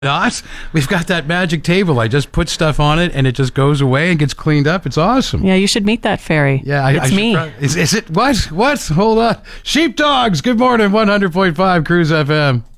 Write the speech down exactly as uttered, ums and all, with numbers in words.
Not. We've got that magic table. I just put stuff on it, and it just goes away and gets cleaned up. It's awesome. Yeah, you should meet that fairy. Yeah, I, it's I should me. Pro- is, is it what? What? Hold on. Sheepdogs. Good morning. one hundred point five Cruise F M.